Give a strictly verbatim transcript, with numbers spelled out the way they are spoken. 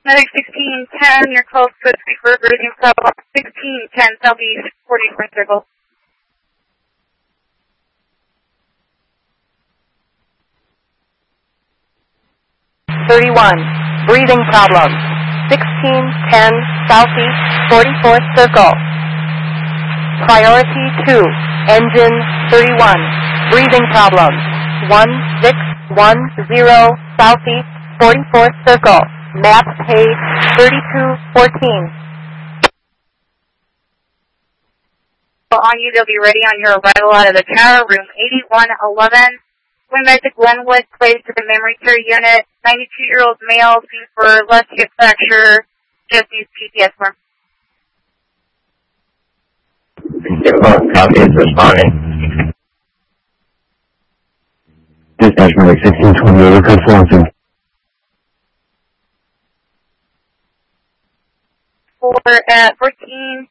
Medic sixteen ten, you're close to for breathing problem. sixteen ten Southeast, forty-four circle. thirty-one, breathing problem. sixteen ten Southeast, forty-fourth circle. Priority two, engine thirty-one, breathing problem. one six one zero Southeast, forty-fourth circle. Map page thirty-two fourteen. On you, they'll be ready on your arrival out of the tower, room eighty-one eleven. Wind Magic Glenwood, placed to the memory care unit. ninety-two-year-old male, seen for left hip fracture, just needs P T S form. Copy is responding. Dispatch Medic sixteen twenty-eight, code Swanson. For uh, fourteen